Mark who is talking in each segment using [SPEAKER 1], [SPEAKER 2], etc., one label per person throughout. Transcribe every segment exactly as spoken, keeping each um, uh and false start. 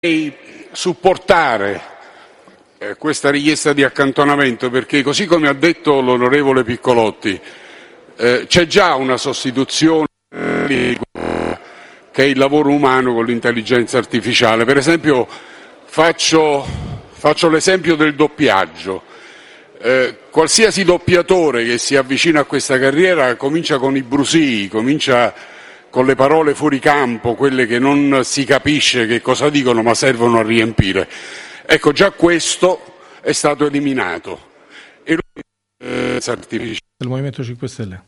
[SPEAKER 1] supportare eh, questa richiesta di accantonamento perché, così come ha detto l'onorevole Piccolotti, eh, c'è già una sostituzione eh, che è il lavoro umano con l'intelligenza artificiale. Per esempio faccio, faccio l'esempio del doppiaggio. Eh, qualsiasi doppiatore che si avvicina a questa carriera comincia con i brusii, comincia con le parole fuori campo, quelle che non si capisce che cosa dicono ma servono a riempire. Ecco, già questo è stato eliminato. E eh, artificiale.
[SPEAKER 2] Del Movimento cinque Stelle.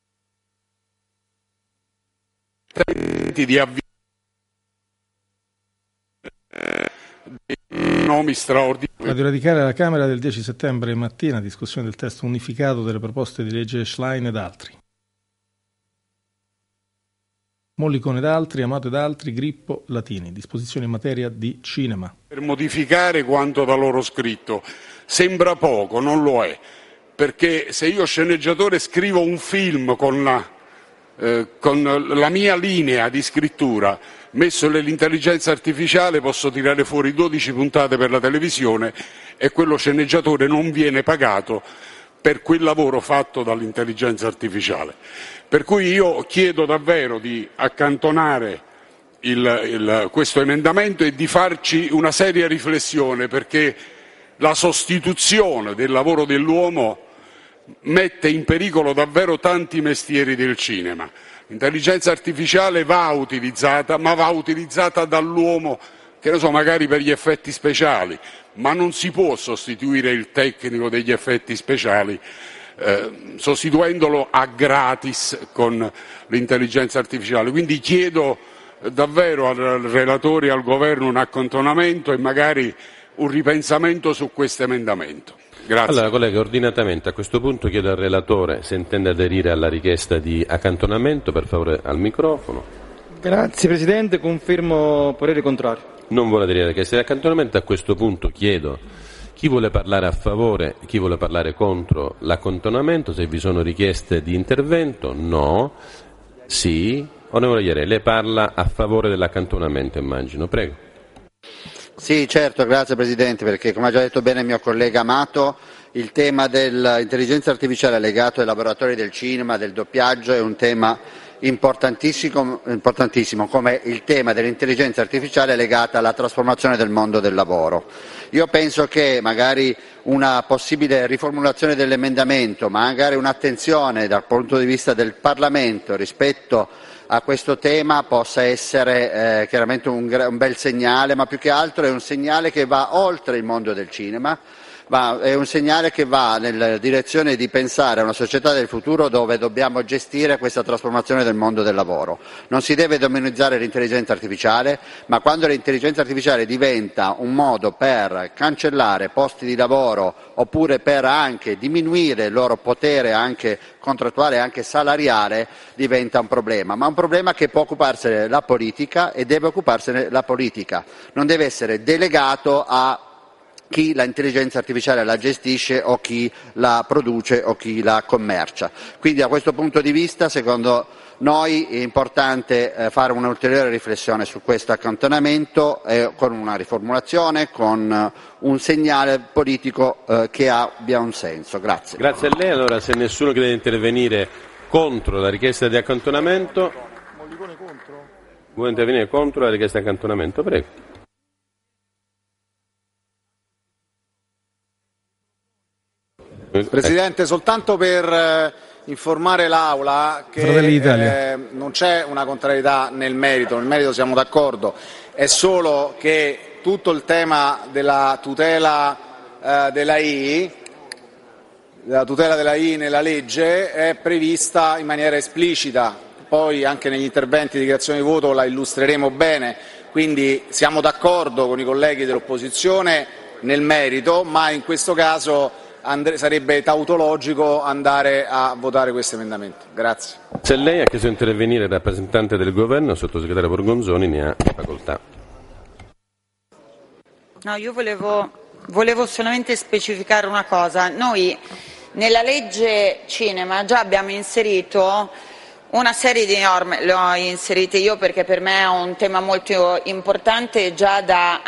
[SPEAKER 1] Di avviare nomi straordinari.
[SPEAKER 2] Radio Radicale alla Camera del dieci settembre mattina, discussione del testo unificato delle proposte di legge Schlein ed altri. Mollicone ed altri, Amato ed altri, Grippo, Latini. Disposizioni in materia di cinema.
[SPEAKER 1] Per modificare quanto da loro scritto. Sembra poco, non lo è. Perché se io sceneggiatore scrivo un film con la, eh, con la mia linea di scrittura, messo nell'intelligenza artificiale, posso tirare fuori dodici puntate per la televisione e quello sceneggiatore non viene pagato per quel lavoro fatto dall'intelligenza artificiale. Per cui io chiedo davvero di accantonare il, il, questo emendamento e di farci una seria riflessione, perché la sostituzione del lavoro dell'uomo mette in pericolo davvero tanti mestieri del cinema. L'intelligenza artificiale va utilizzata, ma va utilizzata dall'uomo, che ne so, magari per gli effetti speciali, ma non si può sostituire il tecnico degli effetti speciali eh, sostituendolo a gratis con l'intelligenza artificiale. Quindi chiedo davvero al relatore e al governo un accantonamento e magari un ripensamento su questo emendamento. Grazie.
[SPEAKER 3] Allora, collega, ordinatamente a questo punto chiedo al relatore se intende aderire alla richiesta di accantonamento, per favore al microfono.
[SPEAKER 4] Grazie Presidente, confermo parere contrario.
[SPEAKER 3] Non vuole aderire alla richiesta di accantonamento, a questo punto chiedo chi vuole parlare a favore e chi vuole parlare contro l'accantonamento, se vi sono richieste di intervento. No. Sì. Onorevole Ieri, lei parla a favore dell'accantonamento, immagino. Prego.
[SPEAKER 5] Sì, certo, grazie Presidente, perché come ha già detto bene il mio collega Amato, il tema dell'intelligenza artificiale legato ai laboratori del cinema, del doppiaggio, è un tema importantissimo, importantissimo come il tema dell'intelligenza artificiale legata alla trasformazione del mondo del lavoro. Io penso che magari una possibile riformulazione dell'emendamento, ma magari un'attenzione dal punto di vista del Parlamento rispetto a questo tema possa essere eh, chiaramente un, un bel segnale, ma più che altro è un segnale che va oltre il mondo del cinema, ma è un segnale che va nella direzione di pensare a una società del futuro dove dobbiamo gestire questa trasformazione del mondo del lavoro. Non si deve demonizzare l'intelligenza artificiale, ma quando l'intelligenza artificiale diventa un modo per cancellare posti di lavoro oppure per anche diminuire il loro potere anche contrattuale e anche salariale, diventa un problema, ma un problema che può occuparsene la politica e deve occuparsene la politica. Non deve essere delegato a chi l'intelligenza artificiale la gestisce o chi la produce o chi la commercia. Quindi da questo punto di vista, secondo noi, è importante eh, fare un'ulteriore riflessione su questo accantonamento eh, con una riformulazione, con eh, un segnale politico eh, che abbia un senso. Grazie.
[SPEAKER 3] Grazie a lei. Allora, se nessuno chiede di intervenire contro la richiesta di accantonamento, vuole intervenire contro la richiesta di accantonamento? Prego.
[SPEAKER 6] Presidente, soltanto per eh, informare l'Aula che eh, non c'è una contrarietà nel merito, nel merito siamo d'accordo, è solo che tutto il tema della tutela eh, della I, della tutela della I nella legge è prevista in maniera esplicita, poi anche negli interventi di dichiarazione di voto la illustreremo bene, quindi siamo d'accordo con i colleghi dell'opposizione nel merito, ma in questo caso andre- sarebbe tautologico andare a votare questo emendamento. Grazie.
[SPEAKER 3] Se lei ha chiesto di intervenire il rappresentante del governo, il sottosegretario Borgonzoni, ne ha facoltà.
[SPEAKER 7] No, io volevo, volevo solamente specificare una cosa. Noi nella legge cinema già abbiamo inserito una serie di norme, le ho inserite io perché per me è un tema molto importante già da